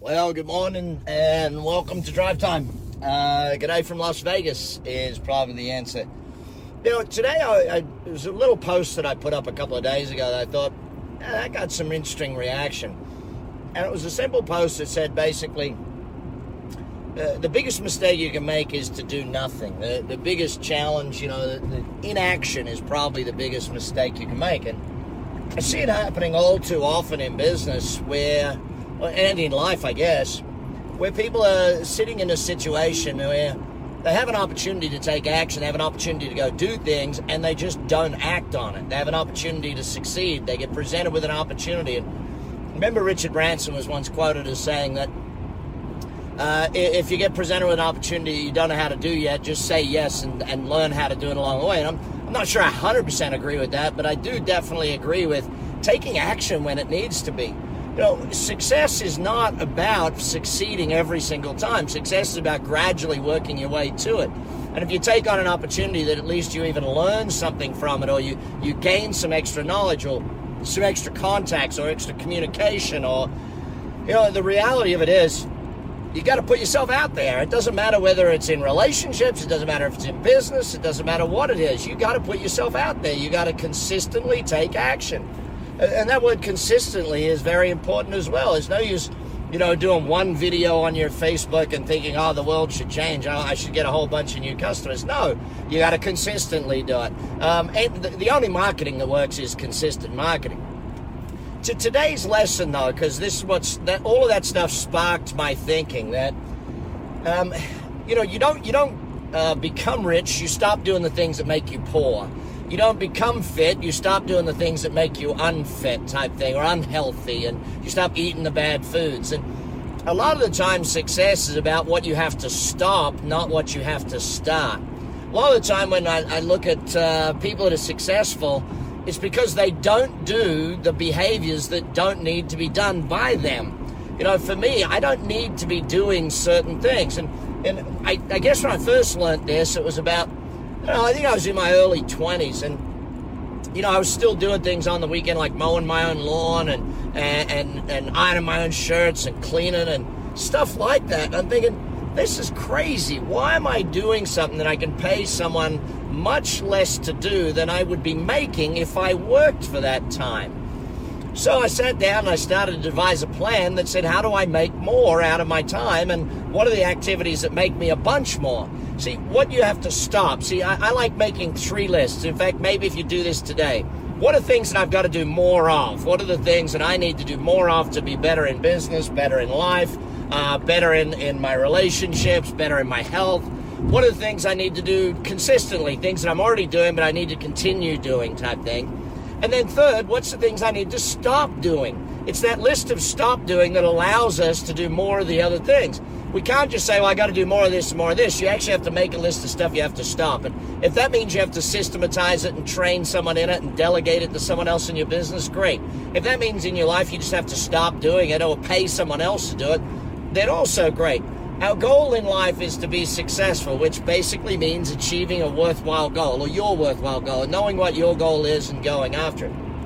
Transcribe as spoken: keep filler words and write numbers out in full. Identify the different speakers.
Speaker 1: Well, good morning and welcome to Drive Time. Uh, g'day from Las Vegas is probably the answer. You know, today I, I, there was a little post that I put up a couple of days ago that I thought, eh, that got some interesting reaction. And it was a simple post that said basically, uh, the biggest mistake you can make is to do nothing. The, the biggest challenge, you know, the, the inaction is probably the biggest mistake you can make. And I see it happening all too often in business where, and in life, I guess, where people are sitting in a situation where they have an opportunity to take action, they have an opportunity to go do things, and they just don't act on it. They have an opportunity to succeed. They get presented with an opportunity. And remember, Richard Branson was once quoted as saying that uh, if you get presented with an opportunity you don't know how to do yet, just say yes and, and learn how to do it along the way. And I'm, I'm not sure I one hundred percent agree with that, but I do definitely agree with taking action when it needs to be. You know, success is not about succeeding every single time. Success is about gradually working your way to it. And if you take on an opportunity that at least you even learn something from it, or you, you gain some extra knowledge or some extra contacts or extra communication, or, you know, the reality of it is you got to put yourself out there. It doesn't matter whether it's in relationships, it doesn't matter if it's in business, it doesn't matter what it is. You got to put yourself out there. You got to consistently take action. And that word consistently is very important as well. It's no use, you know, doing one video on your Facebook and thinking, oh, the world should change. Oh, I should get a whole bunch of new customers. No, you got to consistently do it. Um, and the, the only marketing that works is consistent marketing. To today's lesson, though, because this is what's that all of that stuff sparked my thinking that, um, you know, you don't you don't uh, become rich. You stop doing the things that make you poor. You don't become fit, you stop doing the things that make you unfit type thing, or unhealthy, and you stop eating the bad foods. And a lot of the time success is about what you have to stop, not what you have to start. A lot of the time when I, I look at uh, people that are successful, it's because they don't do the behaviors that don't need to be done by them. You know, for me, I don't need to be doing certain things. And, and I, I guess when I first learned this, it was about, You know, I think I was in my early twenties, and, you know, I was still doing things on the weekend like mowing my own lawn and, and, and, and ironing my own shirts and cleaning and stuff like that. And I'm thinking, this is crazy. Why am I doing something that I can pay someone much less to do than I would be making if I worked for that time? So I sat down and I started to devise a plan that said, how do I make more out of my time, and what are the activities that make me a bunch more? See, what you have to stop. See, I, I like making three lists. In fact, maybe if you do this today, what are things that I've got to do more of? What are the things that I need to do more of to be better in business, better in life, uh, better in, in my relationships, better in my health? What are the things I need to do consistently, things that I'm already doing but I need to continue doing type thing? And then third, what's the things I need to stop doing? It's that list of stop doing that allows us to do more of the other things. We can't just say, well, I got to do more of this and more of this. You actually have to make a list of stuff you have to stop. And if that means you have to systematize it and train someone in it and delegate it to someone else in your business, great. If that means in your life you just have to stop doing it or pay someone else to do it, then also great. Our goal in life is to be successful, which basically means achieving a worthwhile goal, or your worthwhile goal, and knowing what your goal is and going after it.